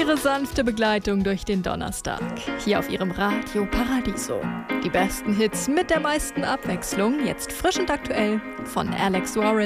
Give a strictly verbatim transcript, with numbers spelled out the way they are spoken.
Ihre sanfte Begleitung durch den Donnerstag. Hier auf Ihrem Radio Paradiso. Die besten Hits mit der meisten Abwechslung. Jetzt frisch und aktuell von Alex Warren.